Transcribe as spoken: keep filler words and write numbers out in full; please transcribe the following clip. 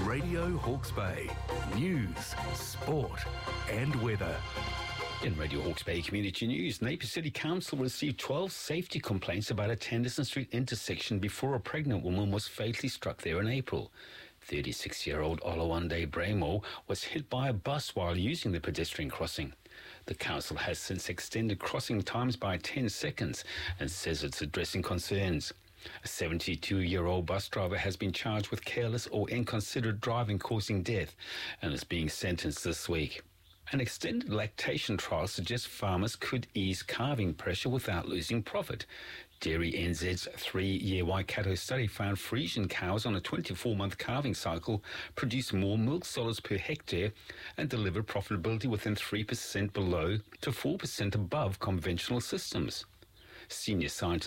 Radio Hawke's Bay. News, sport and weather. In Radio Hawke's Bay Community News, Napier City Council received twelve safety complaints about a Tennyson Street intersection before a pregnant woman was fatally struck there in April. thirty-six-year-old Olawande Bramo was hit by a bus while using the pedestrian crossing. The council has since extended crossing times by ten seconds and says it's addressing concerns. A seventy-two-year-old bus driver has been charged with careless or inconsiderate driving causing death and is being sentenced this week. An extended lactation trial suggests farmers could ease calving pressure without losing profit. Dairy N Z's three-year Waikato study found Friesian cows on a twenty-four-month calving cycle produce more milk solids per hectare and deliver profitability within three percent below to four percent above conventional systems. Senior scientists